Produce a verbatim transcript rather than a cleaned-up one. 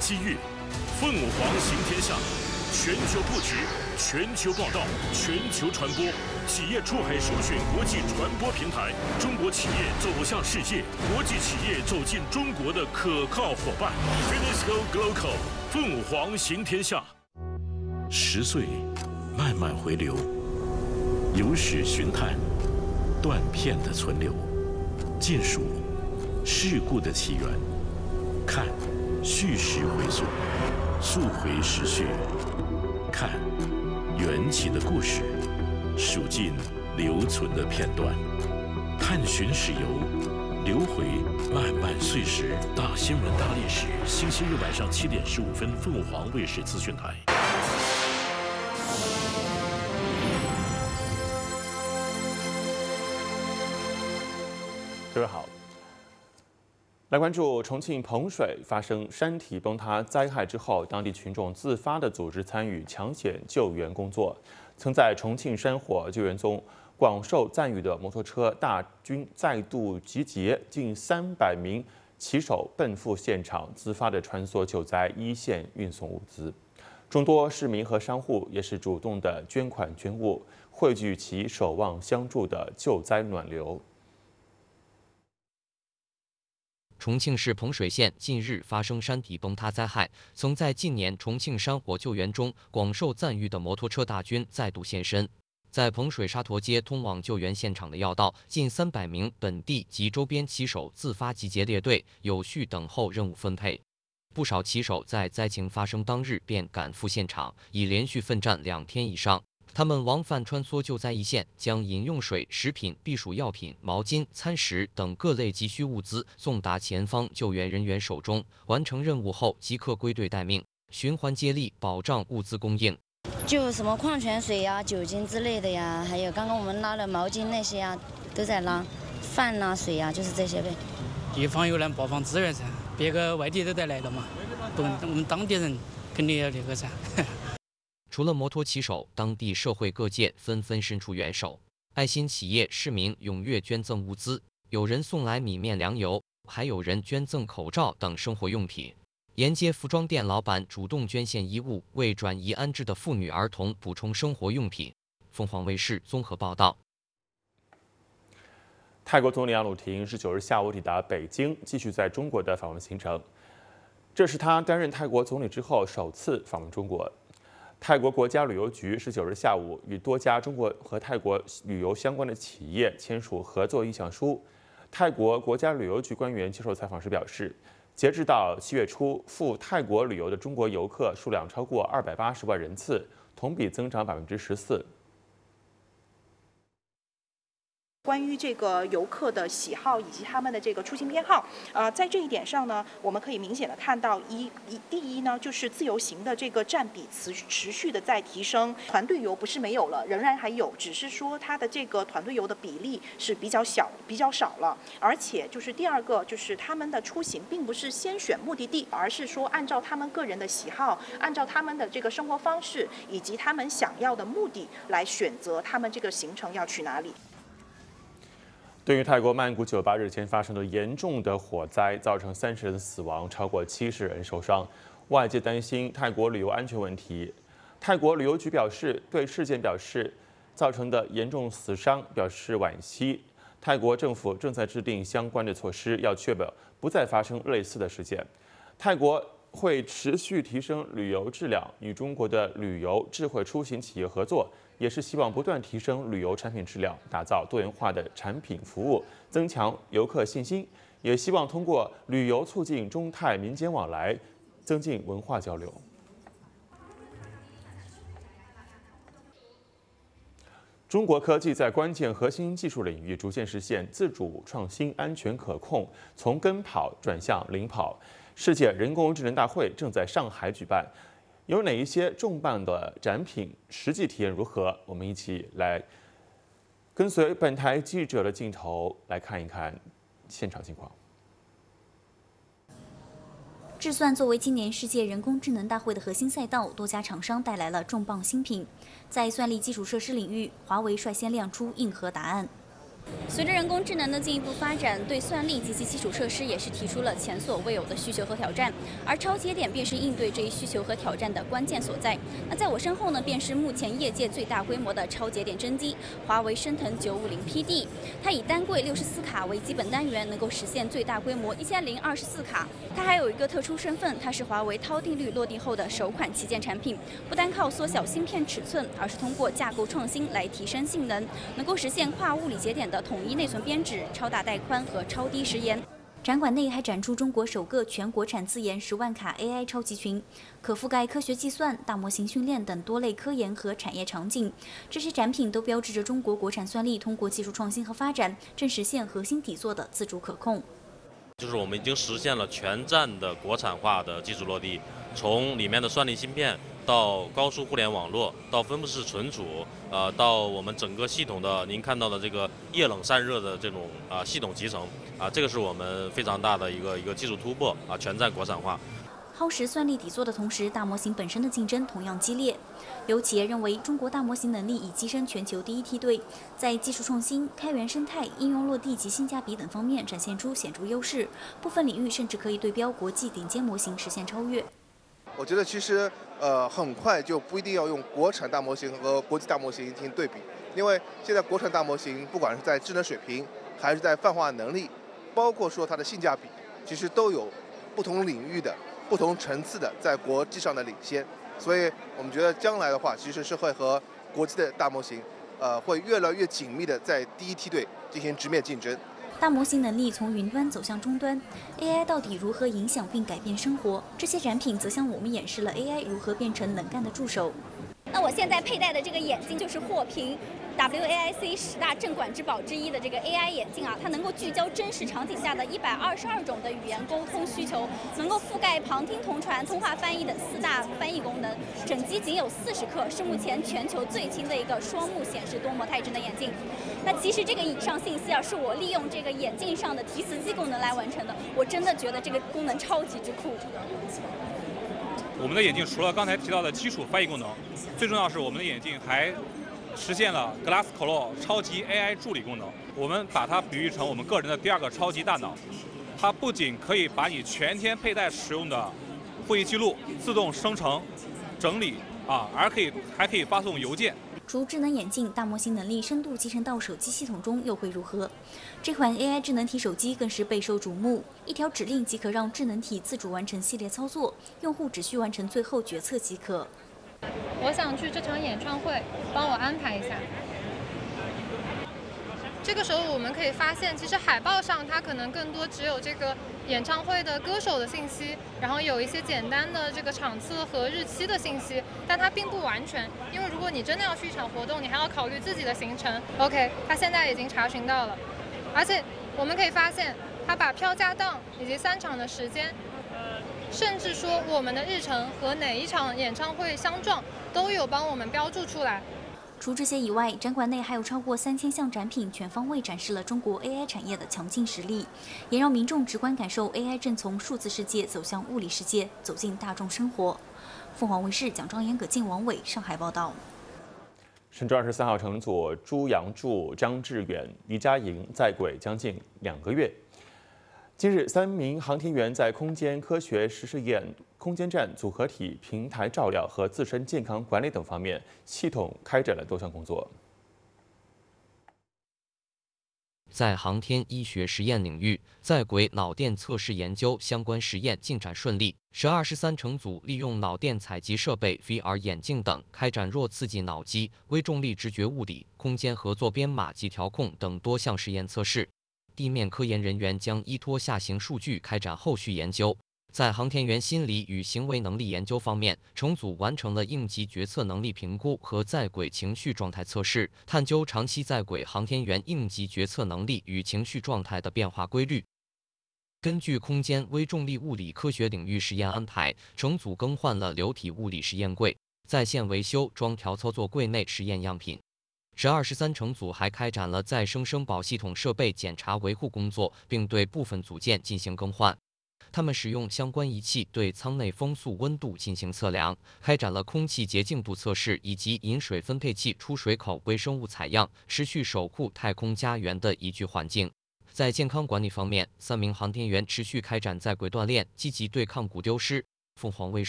机遇，凤凰行天下，全球布局，全球报道，全球传播，企业出海首选国际传播平台，中国企业走向世界，国际企业走进中国的可靠伙伴。Finisco Global， 凤凰行天下。十岁，慢慢回流，有史寻探，断片的存留，尽数事故的起源，看叙事回溯，溯回时序，看缘起的故事，数尽留存的片段，探寻史游，流回漫漫岁时。大新闻大历史，星期日晚上七点十五分，凤凰卫视资讯台。 各位好，来关注重庆彭水发生山体崩塌灾害之后，当地群众自发的组织参与抢险救援工作。曾在重庆山火救援中广受赞誉的摩托车大军再度集结，近三百名骑手奔赴现场，自发的穿梭救灾一线，运送物资。众多市民和商户也是主动的捐款捐物，汇聚其守望相助的救灾暖流。 重庆市彭水县近日发生山体崩塌灾害，曾在近年重庆山火救援中广受赞誉的摩托车大军再度现身。在彭水沙陀街通往救援现场的要道，近三百名本地及周边骑手自发集结列队，有序等候任务分配。不少骑手在灾情发生当日便赶赴现场，已连续奋战两天以上。他们往返穿梭救灾一线，将饮用水、食品、避暑药品、毛巾、餐食等各类急需物资送达前方救援人员手中。完成任务后，即刻归队待命，循环接力，保障物资供应。 就什么矿泉水呀、酒精之类的呀，还有刚刚我们拉的毛巾那些呀，都在拉。饭呐、水呀，就是这些呗。 地方有难爆放资源噻，别个外地都得来了嘛，不，我们当地人肯定要那个噻。 除了摩托骑手，当地社会各界纷纷伸出援手，爱心企业、市民踊跃捐赠物资，有人送来米面粮油，还有人捐赠口罩等生活用品。沿街服装店老板主动捐献衣物，为转移安置的妇女儿童补充生活用品。凤凰卫视综合报道。 泰国总理阿努廷十九日下午抵达北京，继续在中国的访问行程。这是他担任泰国总理之后首次访问中国。泰国国家旅游局十九日下午与多家中国和泰国旅游相关的企业签署合作意向书。泰国国家旅游局官员接受采访时表示，截至到七月初，赴泰国旅游的中国游客数量超过二百八十万人次，同比增长百分之十四。 关于这个游客的喜好以及他们的这个出行偏好，呃，在这一点上呢，我们可以明显的看到一一第一呢，就是自由行的这个占比持持续的在提升，团队游不是没有了，仍然还有，只是说它的这个团队游的比例是比较小、比较少了。而且就是第二个，就是他们的出行并不是先选目的地，而是说按照他们个人的喜好，按照他们的这个生活方式以及他们想要的目的来选择他们这个行程要去哪里。 对于泰国曼谷酒吧日前发生的严重的火灾，造成三十人死亡，超过七十人受伤，外界担心泰国旅游安全问题。泰国旅游局表示，对事件表示造成的严重死伤表示惋惜。泰国政府正在制定相关的措施，要确保不再发生类似的事件。泰国会持续提升旅游质量，与中国的旅游智慧出行企业合作，也是希望不断提升旅游产品质量，打造多元化的产品服务，增强游客信心，也希望通过旅游促进中泰民间往来，增进文化交流。中国科技在关键核心技术领域逐渐实现自主创新、安全可控，从跟跑转向领跑。世界人工智能大会正在上海举办，有哪一些重磅的展品？实际体验如何？我们一起来跟随本台记者的镜头来看一看现场情况。 智算作为今年世界人工智能大会的核心赛道，多家厂商带来了重磅新品。在算力基础设施领域，华为率先亮出硬核答案。 随着人工智能的进一步发展，对算力及其基础设施也是提出了前所未有的需求和挑战。而超节点便是应对这一需求和挑战的关键所在。那在我身后呢，便是目前业界最大规模的超节点真机——华为升腾九五零 P D。它以单柜六十四卡为基本单元，能够实现最大规模一千零二十四卡。它还有一个特殊身份，它是华为韬定律落地后的首款旗舰产品，不单靠缩小芯片尺寸，而是通过架构创新来提升性能，能够实现跨物理节点的统一内存编制、超大带宽和超低时延。展馆内还展出中国首个全国产自研十万卡 A I 超级群，可覆盖科学计算、大模型训练等多类科研和产业场景。这些展品都标志着中国国产算力通过技术创新和发展，正实现核心底座的自主可控。 就是我们已经实现了全站的国产化的技术落地，从里面的算力芯片到高速互联网络，到分布式存储，呃，到我们整个系统的您看到的这个液冷散热的这种啊、呃、系统集成啊、呃，这个是我们非常大的一个一个技术突破啊、呃，全站国产化。 耗时算力底座的同时，大模型本身的竞争同样激烈。有企业认为，中国大模型能力已跻身全球第一梯队，在技术创新、开源生态、应用落地及性价比等方面展现出显著优势，部分领域甚至可以对标国际顶尖模型实现超越。 我觉得其实呃很快就不一定要用国产大模型和国际大模型进行对比，因为现在国产大模型不管是在智能水平，还是在泛化能力，包括说它的性价比，其实都有不同领域的、不同层次的在国际上的领先。所以我们觉得将来的话，其实是会和国际的大模型，呃，会越来越紧密的在第一梯队进行直面竞争。 大模型能力从云端走向终端 ，A I 到底如何影响并改变生活？这些展品则向我们演示了 A I 如何变成能干的助手。 那我现在佩戴的这个眼镜就是获评 W A I C 十大镇馆之宝之一的这个 A I 眼镜啊，它能够聚焦真实场景下的一百二十二种的语言沟通需求，能够覆盖旁听、同传、通话翻译等四大翻译功能。整机仅有四十克，是目前全球最轻的一个双目显示多模态真的眼镜。那其实这个以上信息啊，是我利用这个眼镜上的提词机功能来完成的。我真的觉得这个功能超级之酷。 我们的眼镜除了刚才提到的基础翻译功能，最重要是我们的眼镜还实现了 Glassclaw 超级 A I 助理功能。我们把它比喻成我们个人的第二个超级大脑，它不仅可以把你全天佩戴使用的会议记录自动生成、整理啊，而可以还可以发送邮件。 除智能眼镜，大模型能力深度集成到手机系统中又会如何？这款 A I 智能体手机更是备受瞩目，一条指令即可让智能体自主完成系列操作，用户只需完成最后决策即可。 我想去这场演唱会，帮我安排一下。这个时候我们可以发现，其实海报上它可能更多只有这个演唱会的歌手的信息，然后有一些简单的这个场次和日期的信息，但它并不完全，因为如果你真的要去一场活动，你还要考虑自己的行程。OK， 它现在已经查询到了，而且我们可以发现，它把票价档以及三场的时间，甚至说我们的日程和哪一场演唱会相撞，都有帮我们标注出来。 除这些以外，展馆内还有超过三千项展品，全方位展示了中国 A I 产业的强劲实力，也让民众直观感受 A I 正从数字世界走向物理世界，走进大众生活。凤凰卫视蒋庄严、葛静、王伟上海报道。 神舟二十三号乘组朱杨柱、张志远、黎佳莹在轨将近两个月。今日，三名航天员在空间科学实试验、空间站组合体、平台照料和自身健康管理等方面系统开展了多项工作。 在航天医学实验领域，在轨脑电测试研究相关实验进展顺利。神二十三乘组利用脑电采集设备、V R 眼镜等，开展弱刺激脑机、微重力直觉物理、空间合作编码及调控等多项实验测试。地面科研人员将依托下行数据开展后续研究。在航天员心理与行为能力研究方面，乘组完成了应急决策能力评估和在轨情绪状态测试，探究长期在轨航天员应急决策能力与情绪状态的变化规律。根据空间微重力物理科学领域实验安排，乘组更换了流体物理实验柜，在线维修装调操作柜内实验样品。神二十三乘组还开展了再生生保系统设备检查维护工作，并对部分组件进行更换。 他们使用相关仪器对舱内风速温度进行测量，开展了空气洁净度测试以及饮水分配器出水口微生物采样，持续守护太空家园的宜居环境。在健康管理方面，三名航天员持续开展在轨锻炼，积极对抗骨丢失。凤凰卫视。